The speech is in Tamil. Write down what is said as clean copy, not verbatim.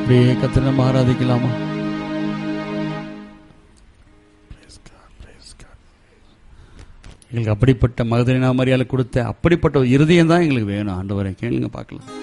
அப்படியே கர்த்தரை நம்ம ஆராதிக்கலாமா? எங்களுக்கு அப்படிப்பட்ட மகதலேனா மரியாதை கொடுத்த அப்படிப்பட்ட ஒரு இருதயம் தான் எங்களுக்கு வேணும் ஆண்டவரே. கேளுங்க பார்க்கலாம்.